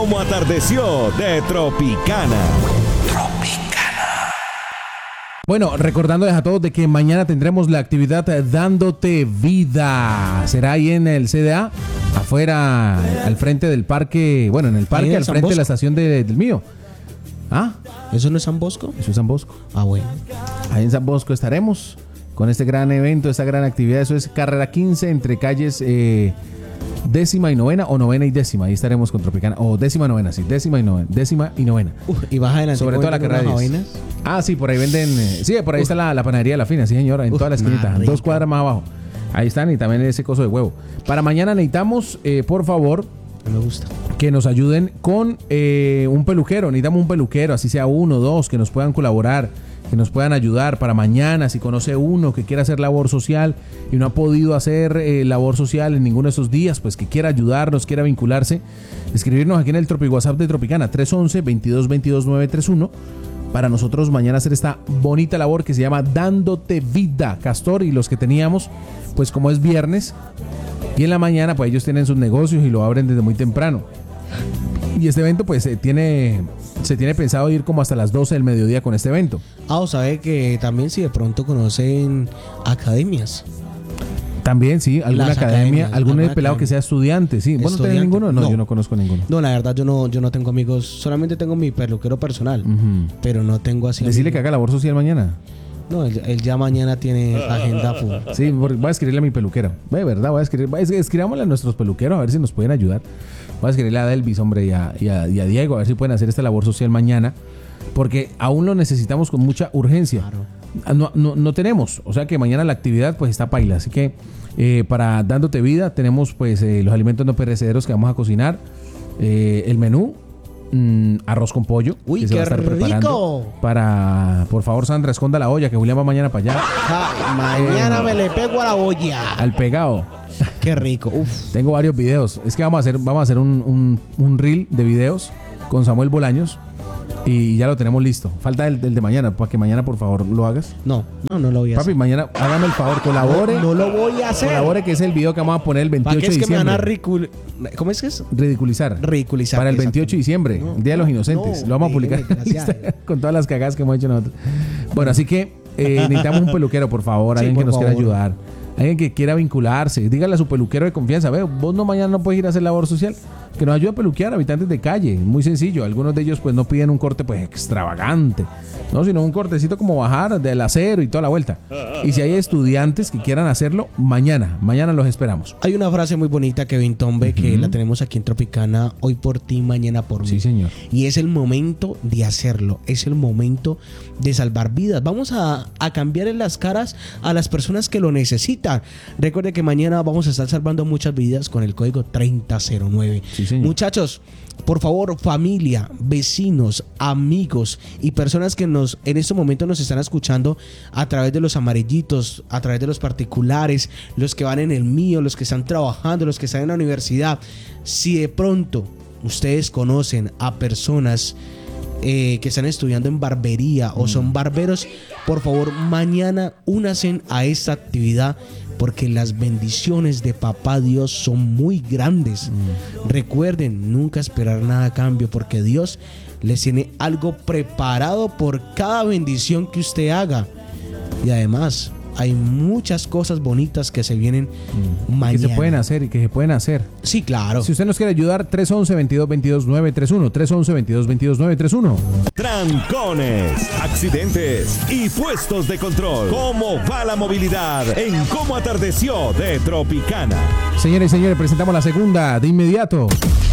cómo atardeció de Tropicana. Bueno, recordándoles a todos de que mañana tendremos la actividad Dándote Vida. Será ahí en el CDA, afuera, al frente del parque, bueno, en el parque, al frente de la estación del mío. ¿Ah? ¿Eso no es San Bosco? Eso es San Bosco. Ah, bueno. Ahí en San Bosco estaremos con este gran evento, esta gran actividad. Eso es carrera 15 entre calles décima y novena, o novena y décima. Ahí estaremos con Tropicana. O décima novena, sí, décima y novena. Y baja adelante. Sobre todo la carrera 10. Ah, sí, por ahí venden. Sí, por ahí está la panadería La Fina, sí, señora, en toda la esquinita, 2 cuadras más abajo. Ahí están, y también ese coso de huevo. Para mañana necesitamos, por favor, me gusta, que nos ayuden con un peluquero. Necesitamos un peluquero, así sea 1 o 2, que nos puedan colaborar, que nos puedan ayudar para mañana. Si conoce uno que quiera hacer labor social y no ha podido hacer labor social en ninguno de esos días, pues que quiera ayudarnos, quiera vincularse, escribirnos aquí en el Tropi WhatsApp de Tropicana, 311-2222-931, para nosotros mañana hacer esta bonita labor que se llama Dándote Vida. Castor y los que teníamos, pues como es viernes y en la mañana, pues ellos tienen sus negocios y lo abren desde muy temprano. Y este evento pues se tiene pensado ir como hasta las 12 del mediodía con este evento. O sabe que también si de pronto conocen academias. También, sí, alguna academia, algún pelado que sea estudiante, sí. ¿Vos no tenés ninguno? No, yo no conozco ninguno. No, la verdad yo no tengo amigos, solamente tengo mi peluquero personal, pero no tengo así. Decirle que haga labor social mañana. No, él ya mañana tiene agenda full. Sí, voy a escribirle a mi peluquero. De verdad, escribámosle a nuestros peluqueros a ver si nos pueden ayudar. Voy a escribirle a Delvis, hombre, y a Diego, a ver si pueden hacer esta labor social mañana, porque aún lo necesitamos con mucha urgencia. Claro. No tenemos, o sea que mañana la actividad pues está paila, así que para Dándote Vida tenemos pues los alimentos no perecederos que vamos a cocinar, el menú, arroz con pollo. Uy, que se va a estar preparando para, por favor, Sandra, esconda la olla que Julián va mañana para allá. Mañana me le pego a la olla. Al pegado. Qué rico. Uf. Tengo varios videos. Es que vamos a hacer un reel de videos con Samuel Bolaños y ya lo tenemos listo. Falta el de mañana, para que mañana por favor lo hagas. No lo voy a hacer. Papi, mañana hágame el favor, colabore. No lo voy a hacer. Colabore, que es el video que vamos a poner el 28 de diciembre. Me van a ¿Cómo es que es? Ridiculizar. Ridiculizar. Para el 28 de diciembre, Día de los Inocentes. Lo vamos a publicar con todas las cagadas que hemos hecho nosotros. Bueno, así que necesitamos un peluquero, por favor. Alguien que nos quiera ayudar. Alguien que quiera vincularse. Dígale a su peluquero de confianza: vos mañana no puedes ir a hacer labor social, que nos ayude a peluquear habitantes de calle. Muy sencillo. Algunos de ellos pues no piden un corte pues extravagante, no, sino un cortecito como bajar del acero y toda la vuelta. Y si hay estudiantes que quieran hacerlo, mañana los esperamos. Hay una frase muy bonita, Kevin Tombe, que la tenemos aquí en Tropicana: hoy por ti, mañana por mí. Sí, señor. Y es el momento de hacerlo, es el momento de salvar vidas. Vamos a cambiar en las caras a las personas que lo necesitan. Recuerde que mañana vamos a estar salvando muchas vidas con el código 3009. Sí, muchachos, por favor, familia, vecinos, amigos y personas que en este momento nos están escuchando a través de los amarillitos, a través de los particulares, los que van en el mío, los que están trabajando, los que están en la universidad. Si de pronto ustedes conocen a personas que están estudiando en barbería o son barberos, por favor, mañana únanse a esta actividad, porque las bendiciones de Papá Dios son muy grandes. Recuerden, nunca esperar nada a cambio, porque Dios les tiene algo preparado por cada bendición que usted haga. Y además, hay muchas cosas bonitas que se vienen mañana. Que se pueden hacer y que se pueden hacer. Sí, claro. Si usted nos quiere ayudar, 311-2222-931. 311-2222-931. Trancones, accidentes y puestos de control. ¿Cómo va la movilidad en Cómo Atardeció de Tropicana? Señores y señores, presentamos la segunda de inmediato.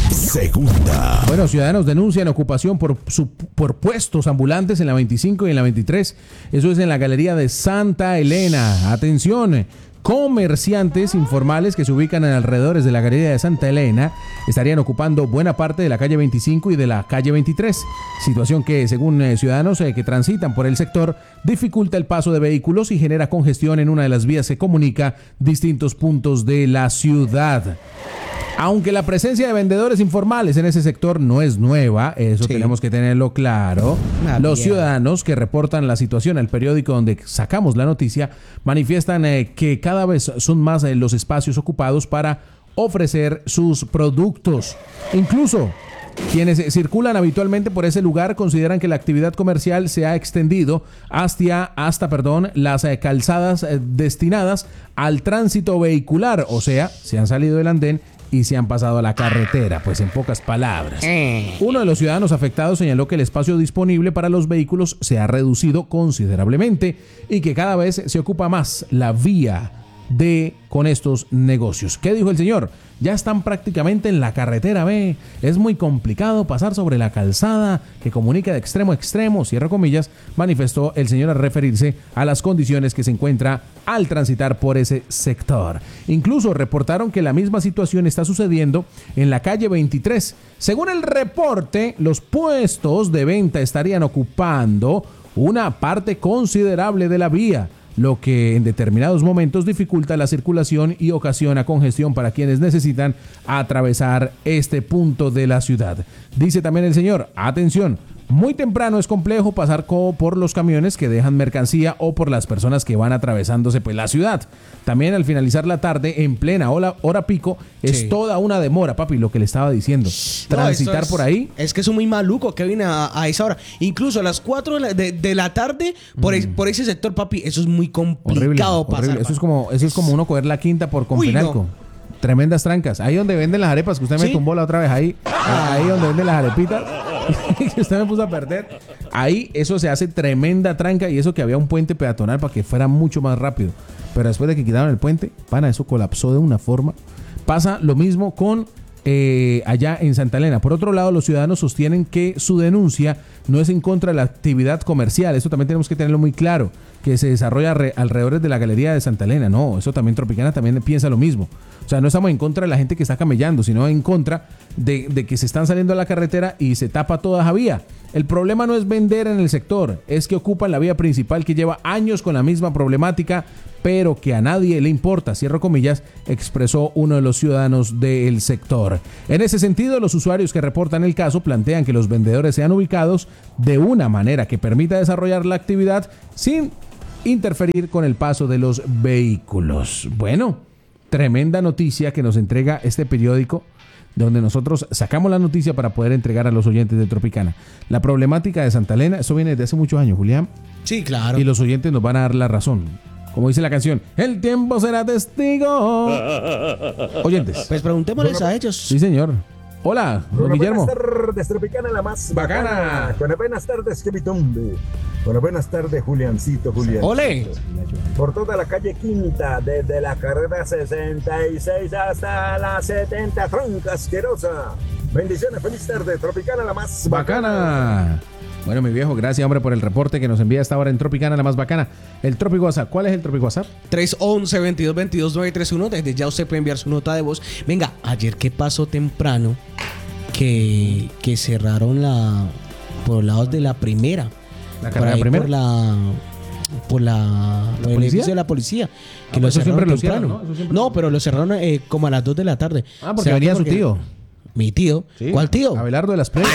Segunda. Bueno, ciudadanos denuncian ocupación por puestos ambulantes en la 25 y en la 23. Eso es en la galería de Santa Elena. Atención, comerciantes informales que se ubican en alrededores de la galería de Santa Elena estarían ocupando buena parte de la calle 25 y de la calle 23. Situación que, según ciudadanos que transitan por el sector, dificulta el paso de vehículos y genera congestión en una de las vías que comunica distintos puntos de la ciudad. Aunque la presencia de vendedores informales en ese sector no es nueva, eso tenemos que tenerlo claro. Los ciudadanos que reportan la situación al periódico donde sacamos la noticia manifiestan que cada vez son más los espacios ocupados para ofrecer sus productos. Incluso Quienes circulan habitualmente por ese lugar consideran que la actividad comercial se ha extendido hasta las calzadas destinadas al tránsito vehicular, o sea, se han salido del andén y se han pasado a la carretera, pues en pocas palabras. Uno de los ciudadanos afectados señaló que el espacio disponible para los vehículos se ha reducido considerablemente y que cada vez se ocupa más la vía con estos negocios. ¿Qué dijo el señor? Ya están prácticamente en la carretera, ve. Es muy complicado pasar sobre la calzada que comunica de extremo a extremo, cierro comillas, manifestó el señor al referirse a las condiciones que se encuentra al transitar por ese sector. Incluso reportaron que la misma situación está sucediendo en la calle 23. Según el reporte, los puestos de venta estarían ocupando una parte considerable de la vía, lo que en determinados momentos dificulta la circulación y ocasiona congestión para quienes necesitan atravesar este punto de la ciudad. Dice también el señor, atención, muy temprano es complejo pasar por los camiones que dejan mercancía o por las personas que van atravesándose pues la ciudad. También al finalizar la tarde, en plena hora pico, es toda una demora, papi, lo que le estaba diciendo. Transitar por ahí. Es que es muy maluco, Kevin, a esa hora. Incluso a las 4 de la tarde, por ese sector, papi, eso es muy complicado horrible, pasar. Horrible. Eso es como uno coger la quinta por Confenalco. Tremendas trancas. Ahí donde venden las arepas, que usted me tumbó la otra vez, ahí donde venden las arepitas, que usted me puso a perder. Ahí eso se hace tremenda tranca y eso que había un puente peatonal para que fuera mucho más rápido. Pero después de que quitaron el puente, eso colapsó de una forma. Pasa lo mismo con allá en Santa Elena. Por otro lado, los ciudadanos sostienen que su denuncia no es en contra de la actividad comercial. Eso también tenemos que tenerlo muy claro, que se desarrolla alrededor de la galería de Santa Elena. No, eso también Tropicana también piensa lo mismo. O sea, no estamos en contra de la gente que está camellando, sino en contra de que se están saliendo a la carretera y se tapa toda esa vía. El problema no es vender en el sector, es que ocupan la vía principal que lleva años con la misma problemática, pero que a nadie le importa, cierro comillas, expresó uno de los ciudadanos del sector. En ese sentido, los usuarios que reportan el caso plantean que los vendedores sean ubicados de una manera que permita desarrollar la actividad sin interferir con el paso de los vehículos. Bueno, tremenda noticia que nos entrega este periódico, donde nosotros sacamos la noticia para poder entregar a los oyentes de Tropicana. La problemática de Santa Elena, eso viene desde hace muchos años, Julián. Sí, claro. Y los oyentes nos van a dar la razón. Como dice la canción, el tiempo será testigo. Oyentes. Pues preguntémosles a ellos. Sí, señor. Hola, don Guillermo. Buenas tardes, Tropicana, la más bacana. Buenas tardes, Kevitombe. Buenas tardes, Juliancito. ¡Ole! Por toda la calle Quinta, desde la carrera 66 hasta la 70, tronca asquerosa. Bendiciones, feliz tarde, Tropicana, la más bacana. Bueno, mi viejo, gracias, hombre, por el reporte que nos envía a esta hora en Tropicana, la más bacana. El Trópico WhatsApp. ¿Cuál es el Trópico WhatsApp? 311-2222-931. Desde ya usted puede enviar su nota de voz. Venga, ayer, ¿qué pasó temprano? Que cerraron por los lados de la primera. ¿La carrera primera? Por el edificio de la policía. Que lo cerraron siempre temprano. No, pero lo cerraron como a las 2 de la tarde. Porque venía su tío. Mi tío. Sí. ¿Cuál tío? Abelardo de las Playas.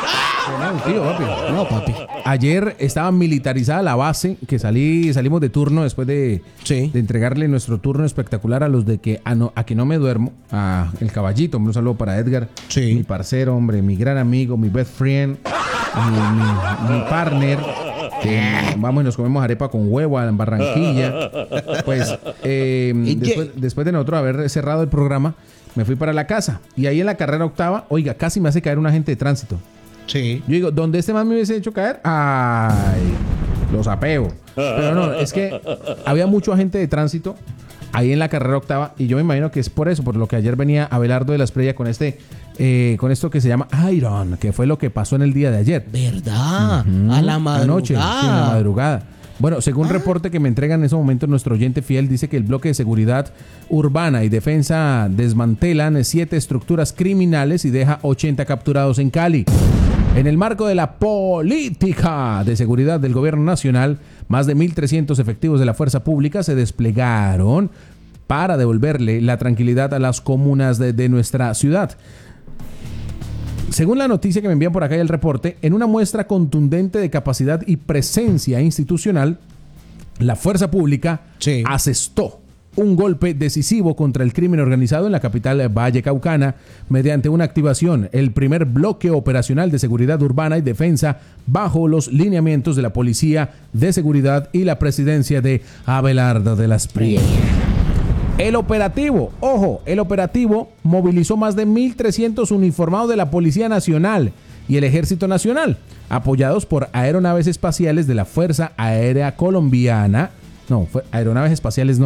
No, papi. Ayer estaba militarizada la base, que salimos de turno después de entregarle nuestro turno espectacular a los de que a que no me duermo, a el caballito, un saludo para Edgar, mi parcero, hombre, mi gran amigo, mi best friend, mi partner. Vamos y nos comemos arepa con huevo en Barranquilla. Pues después de nosotros haber cerrado el programa, me fui para la casa y ahí en la carrera octava, oiga, casi me hace caer un agente de tránsito. Sí. Yo digo, ¿dónde este man me hubiese hecho caer? ¡Ay! Los apeo. Pero no, es que había mucho agente de tránsito ahí en la carrera octava y yo me imagino que es por eso, por lo que ayer venía Abelardo de la Esprella con esto que se llama Iron, que fue lo que pasó en el día de ayer. ¿Verdad? A la madrugada. Anoche, sí, a la madrugada. Bueno, según reporte que me entregan en ese momento nuestro oyente fiel, dice que el bloque de seguridad urbana y defensa desmantelan 7 estructuras criminales y deja 80 capturados en Cali. En el marco de la política de seguridad del gobierno nacional, más de 1.300 efectivos de la fuerza pública se desplegaron para devolverle la tranquilidad a las comunas de nuestra ciudad. Según la noticia que me envían por acá y el reporte, en una muestra contundente de capacidad y presencia institucional, la fuerza pública asestó un golpe decisivo contra el crimen organizado en la capital vallecaucana mediante una activación, el primer bloque operacional de seguridad urbana y defensa bajo los lineamientos de la Policía de Seguridad y la presidencia de Abelardo de las Espriella. El operativo movilizó más de 1.300 uniformados de la Policía Nacional y el Ejército Nacional, apoyados por aeronaves espaciales de la Fuerza Aérea Colombiana. Aeronaves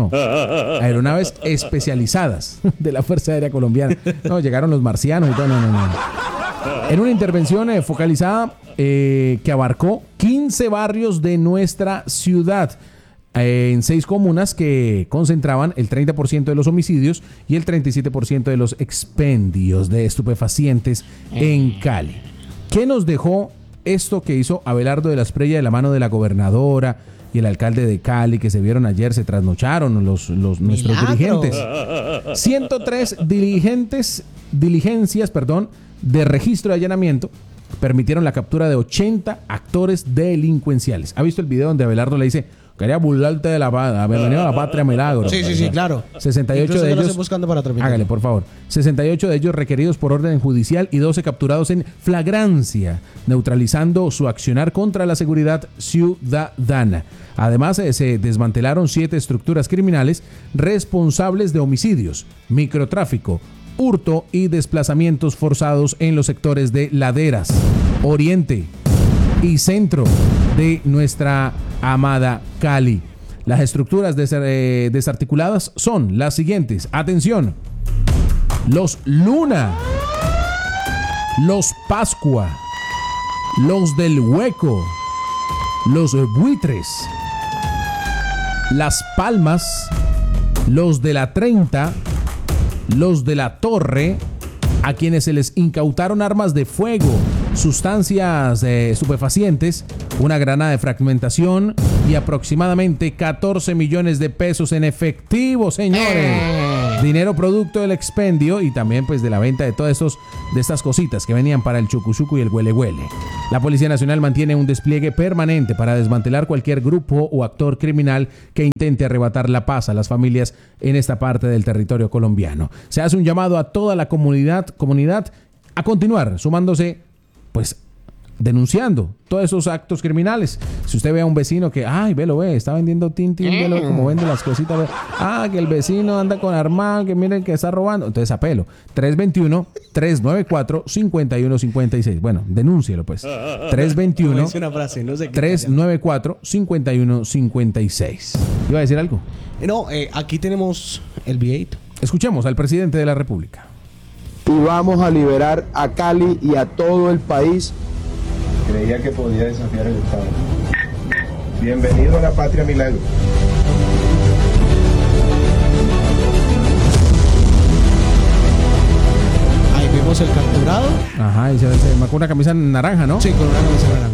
especializadas de la Fuerza Aérea Colombiana. No, llegaron los marcianos y todo, no. En una intervención focalizada que abarcó 15 barrios de nuestra ciudad, en 6 comunas que concentraban el 30% de los homicidios y el 37% de los expendios de estupefacientes en Cali. ¿Qué nos dejó esto que hizo Abelardo de la Espriella de la mano de la gobernadora y el alcalde de Cali, que se vieron ayer, se trasnocharon nuestros dirigentes? 103 diligencias de registro de allanamiento permitieron la captura de 80 actores delincuenciales. ¿Ha visto el video donde Abelardo le dice: quería burlarte de la bienvenido a la patria milagro? Sí, claro. 68 incluso de yo lo ellos. estoy buscando para transmitir. Hágale, por favor. 68 de ellos requeridos por orden judicial y 12 capturados en flagrancia, neutralizando su accionar contra la seguridad ciudadana. Además, se desmantelaron 7 estructuras criminales responsables de homicidios, microtráfico, hurto y desplazamientos forzados en los sectores de laderas, oriente y centro de nuestra amada Cali. Las estructuras desarticuladas son las siguientes. Atención: los Luna, los Pascua, los del Hueco, los Buitres, las Palmas, los de la 30, los de la Torre, a quienes se les incautaron armas de fuego, sustancias estupefacientes, una granada de fragmentación y aproximadamente 14 millones de pesos en efectivo, señores. Dinero producto del expendio y también pues de la venta de todas estas cositas que venían para el chucuchuco y el huele huele. La Policía Nacional mantiene un despliegue permanente para desmantelar cualquier grupo o actor criminal que intente arrebatar la paz a las familias en esta parte del territorio colombiano. Se hace un llamado a toda la comunidad a continuar sumándose, pues, denunciando todos esos actos criminales. Si usted ve a un vecino que, está vendiendo tintín, velo como vende las cositas, que el vecino anda con armado, que miren que está robando, entonces apelo. 321-394-5156. Bueno, denúncielo pues. 321-394-5156. ¿Iba a decir algo? No, aquí tenemos el V8. Escuchemos al presidente de la República. Y vamos a liberar a Cali y a todo el país. Creía que podía desafiar el Estado. Bienvenido a la patria milagro. Ahí vemos el capturado. Ajá, y se marcó una camisa naranja, ¿no? Sí, con una camisa naranja.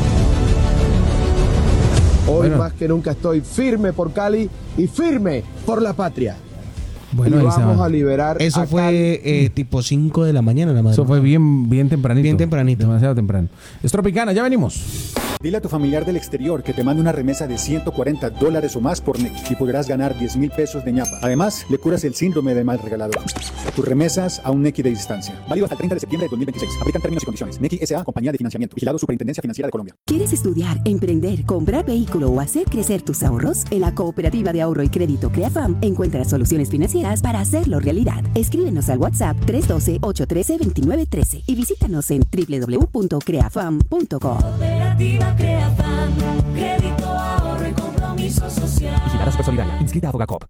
Hoy más que nunca estoy firme por Cali y firme por la patria. Bueno, y vamos a liberar. Eso fue tipo 5 de la mañana, la madre. Eso fue bien tempranito. Bien tempranito. Demasiado temprano. Es Tropicana, ya venimos. Dile a tu familiar del exterior que te mande una remesa de $140 o más por Nequi y podrás ganar 10,000 pesos de ñapa. Además, le curas el síndrome del mal regalador. Tus remesas a un Nequi de distancia. Válido hasta el 30 de septiembre de 2026. Aplican términos y condiciones. Nequi S.A. Compañía de Financiamiento. Vigilado Superintendencia Financiera de Colombia. ¿Quieres estudiar, emprender, comprar vehículo o hacer crecer tus ahorros? En la Cooperativa de Ahorro y Crédito CreaFam encuentras soluciones financieras para hacerlo realidad. Escríbenos al WhatsApp 312-813-2913 y visítanos en www.creafam.com. Cooperativa CreaFam, crédito, ahorro y compromiso social. Vigilada Supersolidaria, inscrita a Fogacop.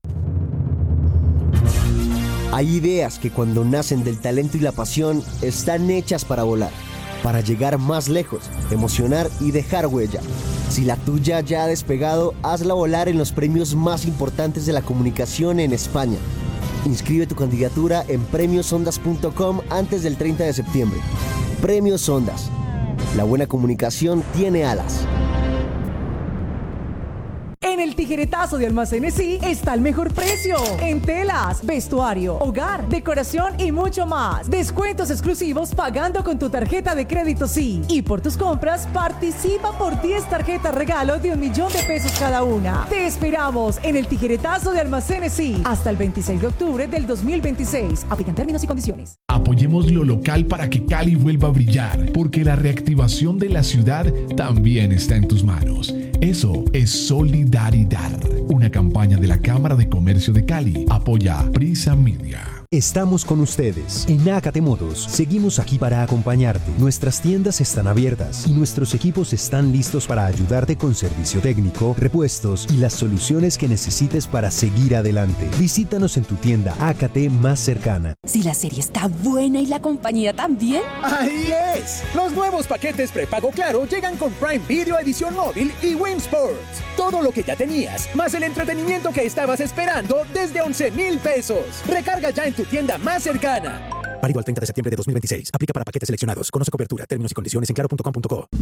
Hay ideas que cuando nacen del talento y la pasión están hechas para volar, para llegar más lejos, emocionar y dejar huella. Si la tuya ya ha despegado, hazla volar en los premios más importantes de la comunicación en España. Inscribe tu candidatura en premiosondas.com antes del 30 de septiembre. Premios Ondas. La buena comunicación tiene alas. En En el tijeretazo de Almacenes Sí está el mejor precio. En telas, vestuario, hogar, decoración y mucho más. Descuentos exclusivos pagando con tu tarjeta de crédito Sí. Y por tus compras, participa por 10 tarjetas regalo de $1.000.000 cada una. Te esperamos en el tijeretazo de Almacenes Sí hasta el 26 de octubre del 2026. Aplican términos y condiciones. Apoyemos lo local para que Cali vuelva a brillar, porque la reactivación de la ciudad también está en tus manos. Eso es solidaridad. Una campaña de la Cámara de Comercio de Cali. Apoya Prisa Media. Estamos con ustedes. En Ácate Motos seguimos aquí para acompañarte. Nuestras tiendas están abiertas y nuestros equipos están listos para ayudarte con servicio técnico, repuestos y las soluciones que necesites para seguir adelante. Visítanos en tu tienda Ácate más cercana. Si la serie está buena y la compañía también. ¡Ahí es! Los nuevos paquetes prepago Claro llegan con Prime Video Edición Móvil y Win Sports. Todo lo que ya tenías, más el entretenimiento que estabas esperando desde $11,000. Recarga ya en tu tienda más cercana. Válido al 30 de septiembre de 2026. Aplica para paquetes seleccionados. Conoce cobertura, términos y condiciones en claro.com.co.